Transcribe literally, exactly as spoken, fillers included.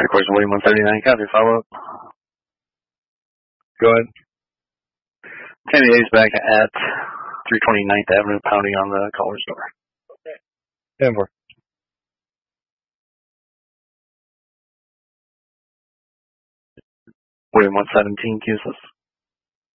Headquarters William one seventy-nine, copy, follow up. Go ahead. Tammy A's back at three twenty-ninth Avenue, pounding on the caller's door. Okay. ten four. William one seventeen, Q S I S.